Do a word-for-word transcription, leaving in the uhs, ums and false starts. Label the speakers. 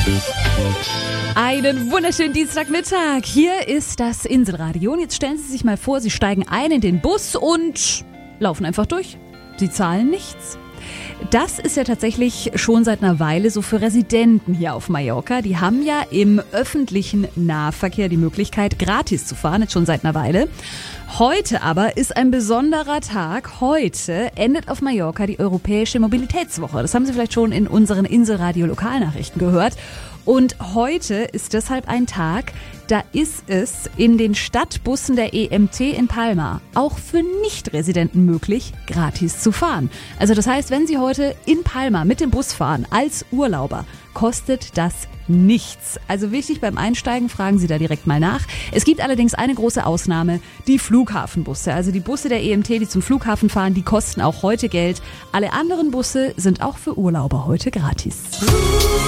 Speaker 1: Einen wunderschönen Dienstagmittag. Hier ist das Inselradio. Und jetzt stellen Sie sich mal vor, Sie steigen ein in den Bus und laufen einfach durch. Sie zahlen nichts. Das ist ja tatsächlich schon seit einer Weile so für Residenten hier auf Mallorca. Die haben ja im öffentlichen Nahverkehr die Möglichkeit, gratis zu fahren, jetzt schon seit einer Weile. Heute aber ist ein besonderer Tag. Heute endet auf Mallorca die Europäische Mobilitätswoche. Das haben Sie vielleicht schon in unseren Inselradio-Lokalnachrichten gehört. Und heute ist deshalb ein Tag, da ist es in den Stadtbussen der E M T in Palma auch für Nicht-Residenten möglich, gratis zu fahren. Also das heißt, wenn Sie heute in Palma mit dem Bus fahren als Urlauber, kostet das nichts. Also wichtig, beim Einsteigen fragen Sie da direkt mal nach. Es gibt allerdings eine große Ausnahme, die Flughafenbusse. Also die Busse der E M T, die zum Flughafen fahren, die kosten auch heute Geld. Alle anderen Busse sind auch für Urlauber heute gratis.